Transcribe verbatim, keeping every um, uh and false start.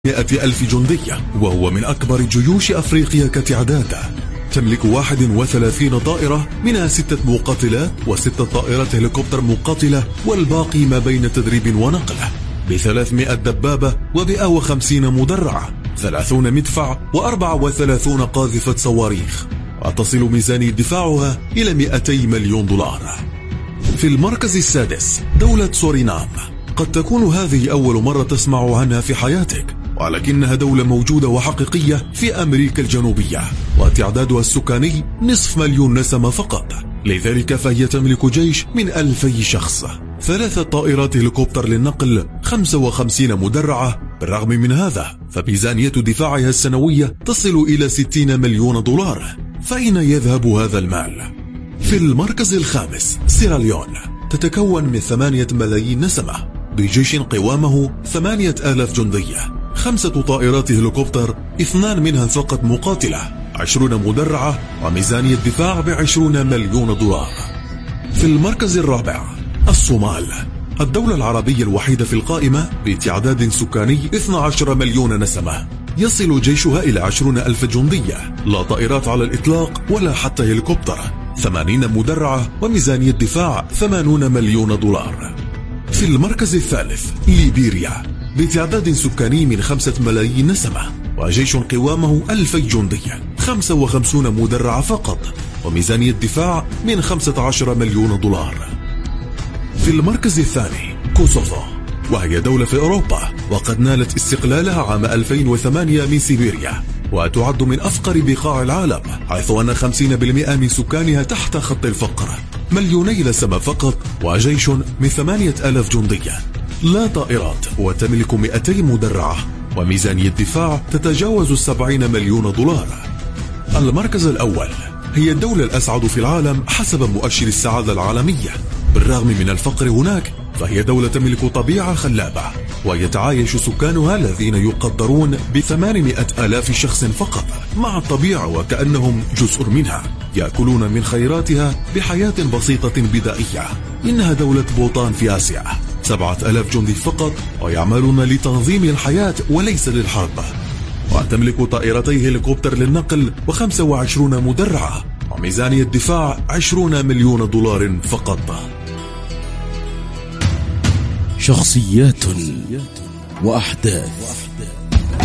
مئة ألف جندية، وهو من أكبر جيوش أفريقيا كتعداد. تملك واحد وثلاثين طائرة، منها ستة مقاتلات وستة طائرات هليكوبتر مقاتلة، والباقي ما بين تدريب ونقل. بثلاثمائة دبابة ومئة وخمسين مدرعة، ثلاثون مدفع وأربعة وثلاثون قاذفة صواريخ، وتصل ميزانية دفاعها إلى مئتي مليون دولار. في المركز السادس دولة سورينام. قد تكون هذه أول مرة تسمع عنها في حياتك، ولكنها دولة موجودة وحقيقية في أمريكا الجنوبية، وتعدادها السكاني نصف مليون نسمة فقط. لذلك فهي تملك جيش من ألفي شخص، ثلاثة طائرات هليكوبتر للنقل، خمسة وخمسين مدرعة. بالرغم من هذا فميزانية دفاعها السنوية تصل إلى ستين مليون دولار. فأين يذهب هذا المال؟ في المركز الخامس سيراليون. تتكون من ثمانية ملايين نسمة، بجيش قوامه ثمانية آلاف جندية، خمسة طائرات هليكوبتر، اثنان منها فقط مقاتلة، عشرون مدرعة، وميزانية دفاع بعشرون مليون دولار. في المركز الرابع الصومال. الدولة العربية الوحيدة في القائمة بتعداد سكاني اثني عشر مليون نسمة. يصل جيشها إلى عشرون ألف جندية، لا طائرات على الإطلاق ولا حتى هليكوبتر، ثمانين مدرعة، وميزانية دفاع ثمانون مليون دولار. في المركز الثالث ليبيريا. بتعداد سكاني من خمسة ملايين نسمة، وجيش قوامه ألفي جندية، خمسة وخمسين مدرعة فقط، وميزانية دفاع من خمسة عشر مليون دولار. في المركز الثاني كوسوفو، وهي دولة في أوروبا، وقد نالت استقلالها عام ألفين وثمانية من سيبيريا، وتعد من أفقر بقاع العالم، حيث أن خمسين بالمئة من سكانها تحت خط الفقر. مليوني نسمة فقط، وجيش من ثمانية آلاف جندية، لا طائرات، وتملك مئتي مدرعة، وميزانية دفاع تتجاوز السبعين مليون دولار. المركز الأول هي الدولة الأسعد في العالم حسب مؤشر السعادة العالمية. بالرغم من الفقر هناك، فهي دولة تملك طبيعة خلابة، ويتعايش سكانها الذين يقدرون بثمانمائة آلاف شخص فقط مع الطبيعة، وكأنهم جزء منها، يأكلون من خيراتها بحياة بسيطة بدائية. إنها دولة بوطان في آسيا، سبعة آلاف جندي فقط، ويعملون لتنظيم الحياة وليس للحرب، وتملك طائرتي هليكوبتر للنقل وخمسة وعشرون مدرعة، وميزانية دفاع عشرون مليون دولار فقط. شخصيات وأحداث